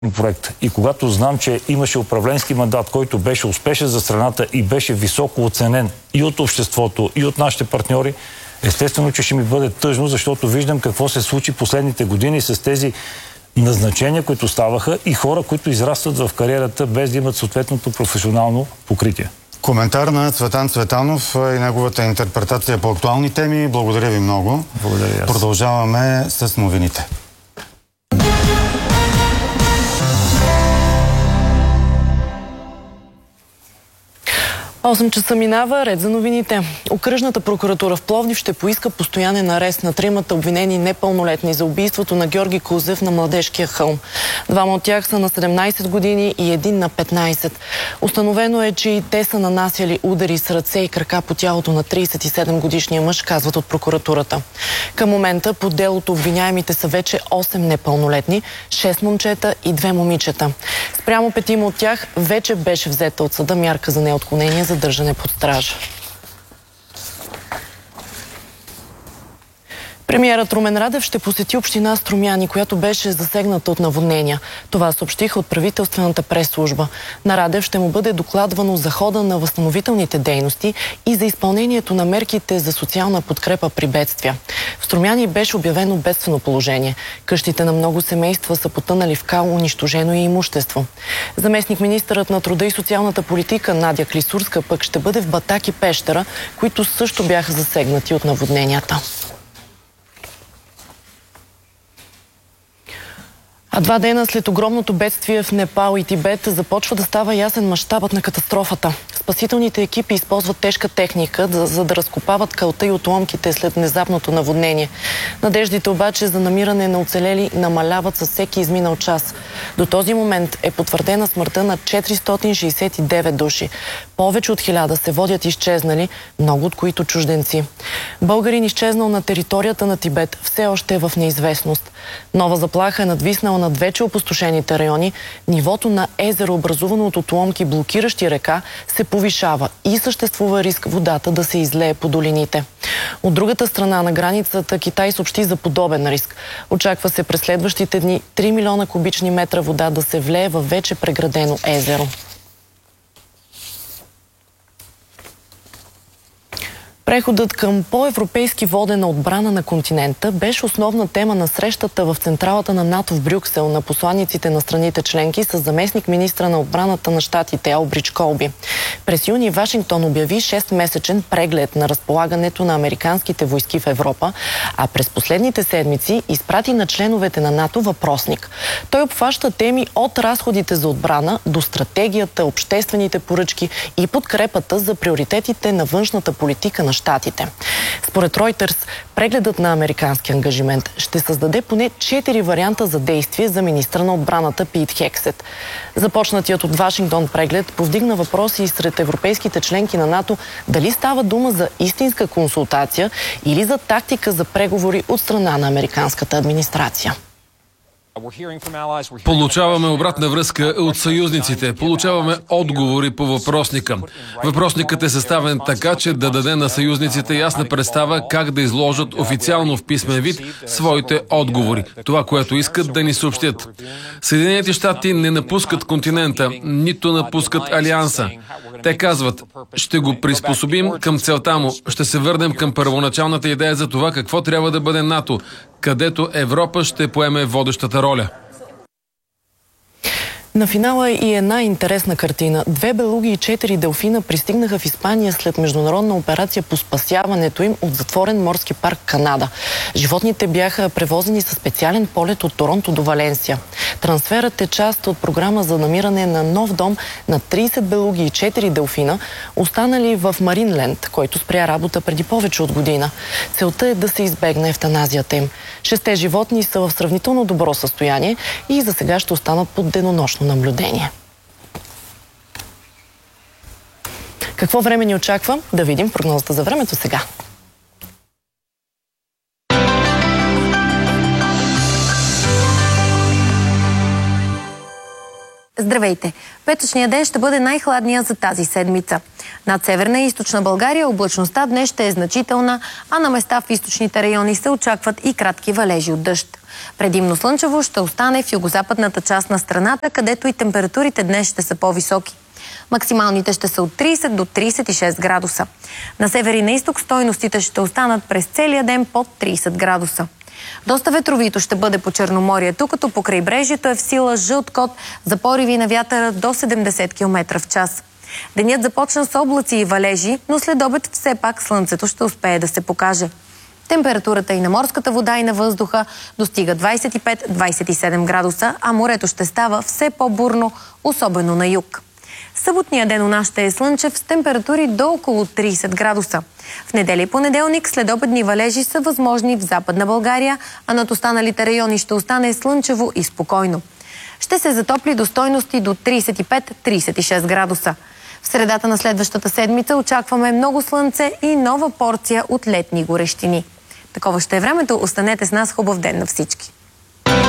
проект и когато знам, че имаше управленски мандат, който беше успешен за страната и беше високо оценен и от обществото, и от нашите партньори, естествено, че ще ми бъде тъжно, защото виждам какво се случи последните години с тези назначения, които ставаха и хора, които израстват в кариерата без да имат съответното професионално покритие. Коментар на Цветан Цветанов и неговата интерпретация по актуални теми. Благодаря ви много. Благодаря. Продължаваме с новините. 8 часа минава, ред за новините. Окръжната прокуратура в Пловдив ще поиска постоянен арест на тримата обвинени непълнолетни за убийството на Георги Кузев на Младежкия хълм. Двама от тях са на 17 години и един на 15. Установено е, че и те са нанасяли удари с ръце и крака по тялото на 37-годишния мъж, казват от прокуратурата. Към момента по делото обвиняемите са вече 8 непълнолетни, 6 момчета и 2 момичета. Спрямо 5 от тях вече беше взета от съда мярка за неотклонение за държане под стража. Премиерът Румен Радев ще посети община Струмяни, която беше засегната от наводнения. Това съобщиха от правителствената пресслужба. На Радев ще му бъде докладвано за хода на възстановителните дейности и за изпълнението на мерките за социална подкрепа при бедствия. В Струмяни беше обявено бедствено положение. Къщите на много семейства са потънали в кал, унищожено и имущество. Заместник-министърът на труда и социалната политика Надя Клисурска пък ще бъде в Батак и Пещера, които също бяха засегнати от наводненията. А 2 дена след огромното бедствие в Непал и Тибет започва да става ясен мащабът на катастрофата. Спасителните екипи използват тежка техника, за да разкопават калта и отломките след внезапното наводнение. Надеждите обаче за намиране на оцелели намаляват със всеки изминал час. До този момент е потвърдена смъртта на 469 души. Повече от 1000 се водят изчезнали, много от които чужденци. Българин, изчезнал на територията на Тибет, все още е в неизвестност. Нова заплаха е надвиснала над вече опустошените райони. Нивото на езеро, образувано от отломки, блокиращи река, се повишава и съществува риск водата да се излее по долините. От другата страна на границата Китай съобщи за подобен риск. Очаква се през следващите дни 3 милиона кубични метра вода да се влее във вече преградено езеро. Преходът към по-европейски водена отбрана на континента беше основна тема на срещата в централата на НАТО в Брюксел на посланиците на страните членки с заместник-министра на отбраната на щатите Елбридж Колби. През юни Вашингтон обяви 6-месечен преглед на разполагането на американските войски в Европа, а през последните седмици изпрати на членовете на НАТО въпросник. Той обхваща теми от разходите за отбрана до стратегията, обществените поръчки и подкрепата за приоритетите на външната политика на щатите. Според Reuters, прегледът на американски ангажимент ще създаде поне 4 варианта за действие за министра на отбраната Пит Хексет. Започнатият от Вашингтон преглед повдигна въпроси и сред европейските членки на НАТО дали става дума за истинска консултация или за тактика за преговори от страна на американската администрация. Получаваме обратна връзка от съюзниците. Получаваме отговори по въпросника. Въпросникът е съставен така, че да даде на съюзниците ясна представа как да изложат официално в писмен вид своите отговори. Това, което искат да ни съобщят. Съединените щати не напускат континента, нито напускат Алианса. Те казват, ще го приспособим към целта му, ще се върнем към първоначалната идея за това какво трябва да бъде НАТО, където Европа ще поеме водещата роля. На финала е и една интересна картина. 2 белуги и 4 делфина пристигнаха в Испания след международна операция по спасяването им от затворен морски парк Канада. Животните бяха превозени със специален полет от Торонто до Валенсия. Трансферът е част от програма за намиране на нов дом на 30 белуги и 4 делфина, останали в Маринленд, който спря работа преди повече от година. Целта е да се избегне евтаназията им. 6 животни са в сравнително добро състояние и за сега ще останат под денонощно наблюдение. Какво време ни очаква? Да видим прогнозата за времето сега. Здравейте! Петъчният ден ще бъде най-хладния за тази седмица. Над северна и източна България облачността днес ще е значителна, а на места в източните райони се очакват и кратки валежи от дъжд. Предимно слънчево ще остане в югозападната част на страната, където и температурите днес ще са по-високи. Максималните ще са от 30 до 36 градуса. На север и на изток стойностите ще останат през целия ден под 30 градуса. Доста ветровито ще бъде по Черноморието, като по крайбрежието е в сила жълт код за пориви на вятъра до 70 км в час. Денят започна с облаци и валежи, но след обед все пак слънцето ще успее да се покаже. Температурата и на морската вода и на въздуха достига 25-27 градуса, а морето ще става все по-бурно, особено на юг. Съботният ден у нас ще е слънчев с температури до около 30 градуса. В неделя и понеделник следобедни валежи са възможни в Западна България, а над останалите райони ще остане слънчево и спокойно. Ще се затопли до стойности до 35-36 градуса. В средата на следващата седмица очакваме много слънце и нова порция от летни горещини. Такова ще е времето. Останете с нас. Хубав ден на всички!